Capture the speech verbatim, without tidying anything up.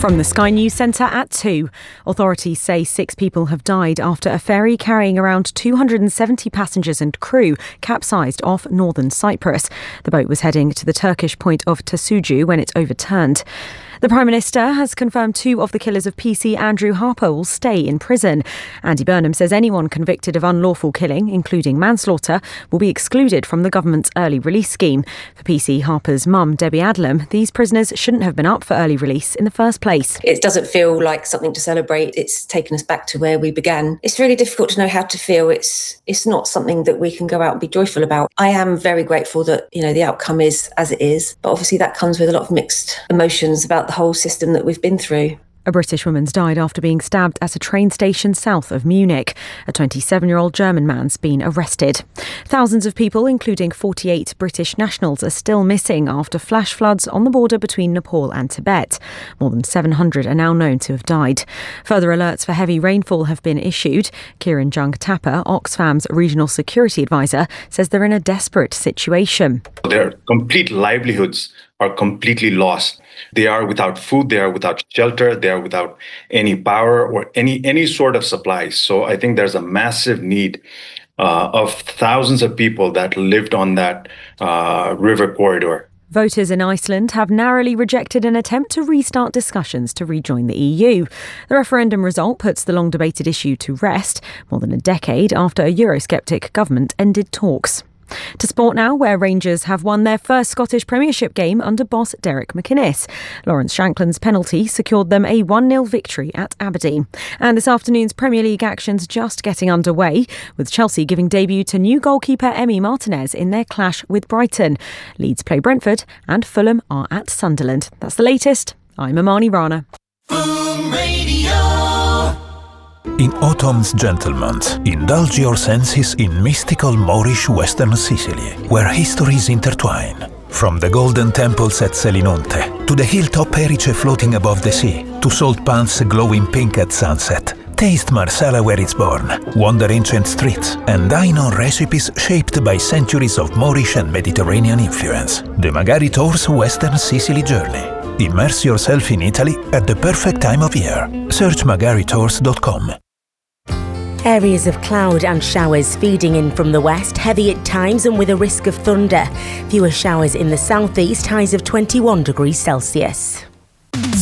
From the Sky News Centre at two. Authorities say six people have died after a ferry carrying around two hundred seventy passengers and crew capsized off northern Cyprus. The boat was heading to the Turkish point of Tasucu when it overturned. The Prime Minister has confirmed two of the killers of P C Andrew Harper will stay in prison. Andy Burnham says anyone convicted of unlawful killing, including manslaughter, will be excluded from the government's early release scheme. For P C Harper's mum, Debbie Adlam, these prisoners shouldn't have been up for early release in the first place. It doesn't feel like something to celebrate. It's taken us back to where we began. It's really difficult to know how to feel. It's it's not something that we can go out and be joyful about. I am very grateful that, you know, the outcome is as it is, but obviously that comes with a lot of mixed emotions about the whole system that we've been through. A British woman's died after being stabbed at a train station south of Munich. A twenty-seven-year-old German man's been arrested. Thousands of people, including forty-eight British nationals, are still missing after flash floods on the border between Nepal and Tibet. More than seven hundred are now known to have died. Further alerts for heavy rainfall have been issued. Kieran Jung Tapper, Oxfam's regional security advisor, says they're in a desperate situation. Their complete livelihoods are completely lost. They are without food, they are without shelter, they are without any power or any any sort of supplies. So I think there's a massive need uh, of thousands of people that lived on that uh, river corridor. Voters in Iceland have narrowly rejected an attempt to restart discussions to rejoin the E U. The referendum result puts the long-debated issue to rest, more than a decade after a Eurosceptic government ended talks. To sport now, where Rangers have won their first Scottish Premiership game under boss Derek McInnes. Lawrence Shankland's penalty secured them a one nil victory at Aberdeen. And this afternoon's Premier League action's just getting underway, with Chelsea giving debut to new goalkeeper Emi Martinez in their clash with Brighton. Leeds play Brentford and Fulham are at Sunderland. That's the latest. I'm Amani Rana. Boom Radio. In autumn's gentleman's, indulge your senses in mystical Moorish Western Sicily, where histories intertwine. From the golden temples at Selinunte, to the hilltop Erice floating above the sea, to salt pans glowing pink at sunset. Taste Marsala where it's born, wander ancient streets, and dine on recipes shaped by centuries of Moorish and Mediterranean influence. The Magari Tours Western Sicily Journey. Immerse yourself in Italy at the perfect time of year. Search magari tours dot com. Areas of cloud and showers feeding in from the west, heavy at times and with a risk of thunder. Fewer showers in the southeast, highs of twenty-one degrees Celsius.